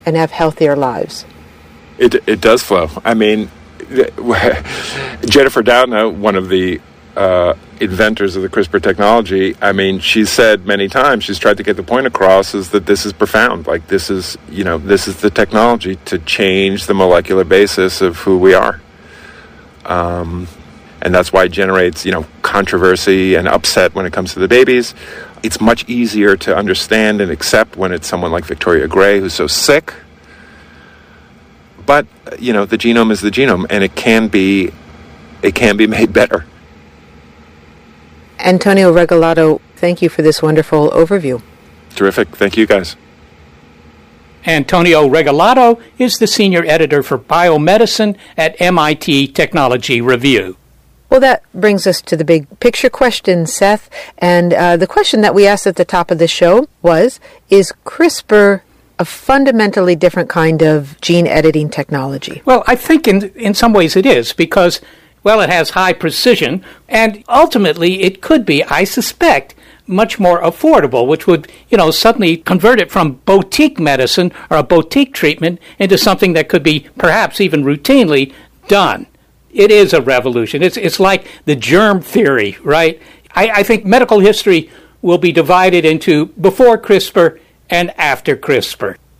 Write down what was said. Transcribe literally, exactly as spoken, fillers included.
and have healthier lives? It it does flow. I mean, Jennifer Doudna, one of the uh, inventors of the CRISPR technology, I mean, she's said many times, she's tried to get the point across, is that this is profound. Like, this is, you know, this is the technology to change the molecular basis of who we are. Um, and that's why it generates, you know, controversy and upset when it comes to the babies. It's much easier to understand and accept when it's someone like Victoria Gray, who's so sick. But, you know, the genome is the genome, and it can be, it can be made better. Antonio Regalado, thank you for this wonderful overview. Terrific. Thank you, guys. Antonio Regalado is the senior editor for biomedicine at M I T Technology Review. Well, that brings us to the big picture question, Seth. And uh, the question that we asked at the top of the show was, is CRISPR a fundamentally different kind of gene editing technology? Well, I think in in some ways it is, because, well, it has high precision, and ultimately it could be, I suspect, much more affordable, which would, you know, suddenly convert it from boutique medicine or a boutique treatment into something that could be perhaps even routinely done. It is a revolution. It's it's like the germ theory, right? I, I think medical history will be divided into before CRISPR and after CRISPR.